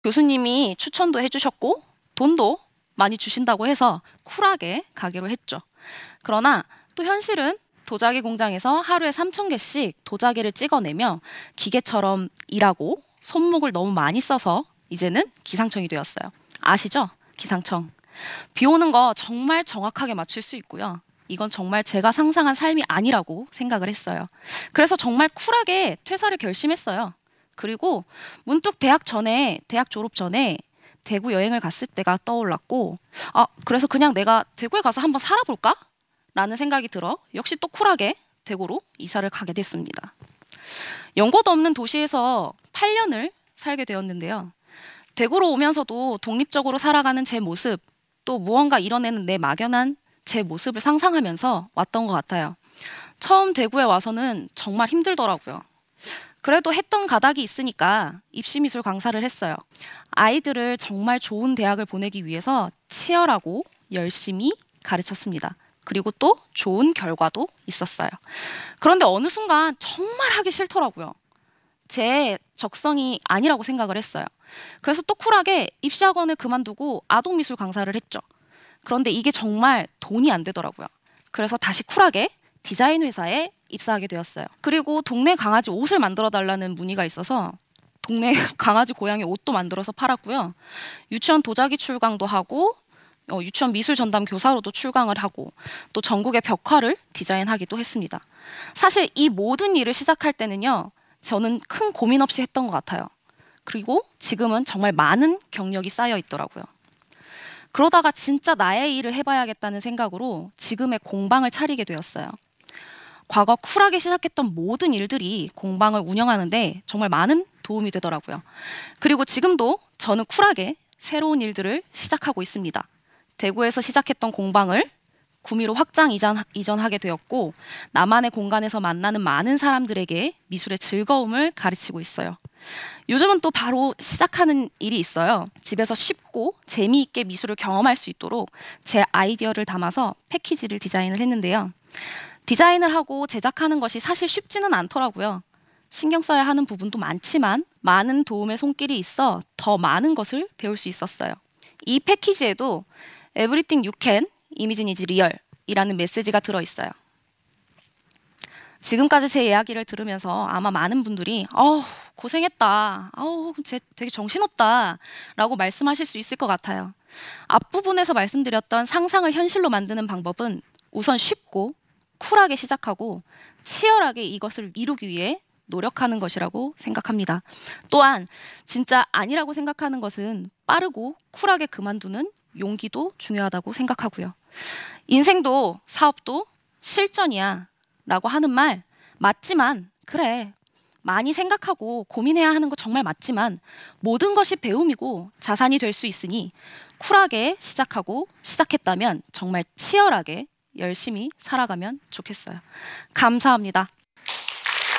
교수님이 추천도 해주셨고 돈도 많이 주신다고 해서 쿨하게 가기로 했죠. 그러나 또 현실은 도자기 공장에서 하루에 3,000개씩 도자기를 찍어내며 기계처럼 일하고 손목을 너무 많이 써서 이제는 기상청이 되었어요. 아시죠? 기상청. 비 오는 거 정말 정확하게 맞출 수 있고요. 이건 정말 제가 상상한 삶이 아니라고 생각을 했어요. 그래서 정말 쿨하게 퇴사를 결심했어요. 그리고 문득 대학 졸업 전에 대구 여행을 갔을 때가 떠올랐고, 그래서 그냥 내가 대구에 가서 한번 살아볼까? 라는 생각이 들어 역시 또 쿨하게 대구로 이사를 가게 됐습니다. 연고도 없는 도시에서 8년을 살게 되었는데요. 대구로 오면서도 독립적으로 살아가는 제 모습, 또 무언가 이뤄내는 내 막연한 제 모습을 상상하면서 왔던 것 같아요. 처음 대구에 와서는 정말 힘들더라고요. 그래도 했던 가닥이 있으니까 입시미술 강사를 했어요. 아이들을 정말 좋은 대학을 보내기 위해서 치열하고 열심히 가르쳤습니다. 그리고 또 좋은 결과도 있었어요. 그런데 어느 순간 정말 하기 싫더라고요. 제 적성이 아니라고 생각을 했어요. 그래서 또 쿨하게 입시학원을 그만두고 아동미술 강사를 했죠. 그런데 이게 정말 돈이 안 되더라고요. 그래서 다시 쿨하게 디자인 회사에 입사하게 되었어요. 그리고 동네 강아지 옷을 만들어 달라는 문의가 있어서 동네 강아지 고양이 옷도 만들어서 팔았고요. 유치원 도자기 출강도 하고 유치원 미술 전담 교사로도 출강을 하고 또 전국의 벽화를 디자인하기도 했습니다. 사실 이 모든 일을 시작할 때는요. 저는 큰 고민 없이 했던 것 같아요. 그리고 지금은 정말 많은 경력이 쌓여 있더라고요. 그러다가 진짜 나의 일을 해봐야겠다는 생각으로 지금의 공방을 차리게 되었어요. 과거 쿨하게 시작했던 모든 일들이 공방을 운영하는데 정말 많은 도움이 되더라고요. 그리고 지금도 저는 쿨하게 새로운 일들을 시작하고 있습니다. 대구에서 시작했던 공방을 구미로 확장 이전하게 되었고 나만의 공간에서 만나는 많은 사람들에게 미술의 즐거움을 가르치고 있어요. 요즘은 또 바로 시작하는 일이 있어요. 집에서 쉽고 재미있게 미술을 경험할 수 있도록 제 아이디어를 담아서 패키지를 디자인을 했는데요. 디자인을 하고 제작하는 것이 사실 쉽지는 않더라고요. 신경 써야 하는 부분도 많지만 많은 도움의 손길이 있어 더 많은 것을 배울 수 있었어요. 이 패키지에도 Everything you can, Imagine is real 이라는 메시지가 들어있어요. 지금까지 제 이야기를 들으면서 아마 많은 분들이 고생했다, 쟤 되게 정신없다 라고 말씀하실 수 있을 것 같아요. 앞부분에서 말씀드렸던 상상을 현실로 만드는 방법은 우선 쉽고 쿨하게 시작하고 치열하게 이것을 이루기 위해 노력하는 것이라고 생각합니다. 또한 진짜 아니라고 생각하는 것은 빠르고 쿨하게 그만두는 용기도 중요하다고 생각하고요. 인생도 사업도 실전이야 라고 하는 말 맞지만 그래 많이 생각하고 고민해야 하는 거 정말 맞지만 모든 것이 배움이고 자산이 될 수 있으니 쿨하게 시작하고 시작했다면 정말 치열하게 열심히 살아가면 좋겠어요. 감사합니다.